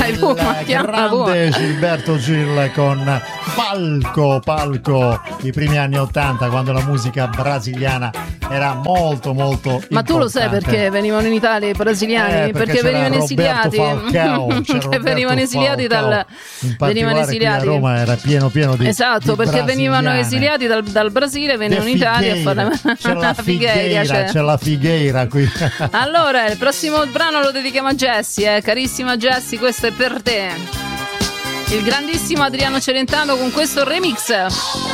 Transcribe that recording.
Dai, Puma, chiama grande Puma. Gilberto Gil con Palco, i primi anni '80, quando la musica brasiliana era molto Ma tu lo sai importante. perché venivano in Italia i brasiliani? Perché venivano c'era esiliati. Roberto Falcao, c'era Che Roberto venivano esiliati Falcao. dal. In Venivano particolare qui a esiliati. Roma era pieno di Esatto, di perché venivano brasiliane. esiliati dal Brasile, venivano in Italia a fare C'è la Figueira, cioè. c'è la Figueira qui. Allora, il prossimo brano lo dedichiamo a Jessie, carissima Jessie, questo è per te. Il grandissimo Adriano Celentano con questo remix.